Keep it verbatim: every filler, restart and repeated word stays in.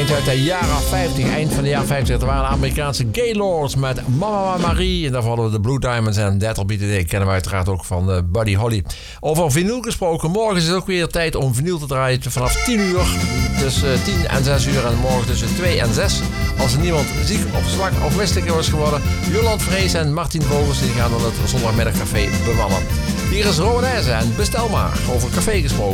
bandje uit de jaren vijftig, eind van de jaren vijftig. Er waren de Amerikaanse Gaylords met Mama Marie. En daarvoor hadden we de Blue Diamonds en That'll Be The Day. Kennen we uiteraard ook van uh, Buddy Holly. Over vinyl gesproken. Morgen is het ook weer tijd om vinyl te draaien vanaf tien uur. Tussen uh, tien en zes uur. En morgen tussen twee en zes. Als er niemand ziek of zwak of misselijk is geworden. Joland Vrees en Martin Vogels die gaan dan het zondagmiddagcafé bewannen. Hier is Rowanese en bestel maar. Over café gesproken.